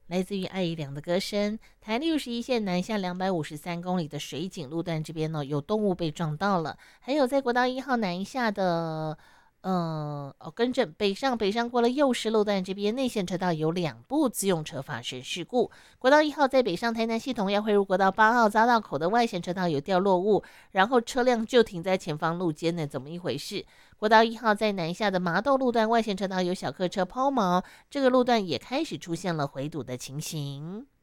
来自于艾怡良的歌声。台61线南下253公里的水井路段这边呢，有动物被撞到了，还有在国道1号南下的。更正，北上过了右石路段这边内线车道有2部自用车发生事故。国道1号在北上台南系统要汇入国道8号匝道口的外线车道有掉落物，然后车辆就停在前方路肩呢，怎么一回事？国道1号在南下的麻豆路段外线车道有小客车抛锚，这个路段也开始出现了回堵的情形。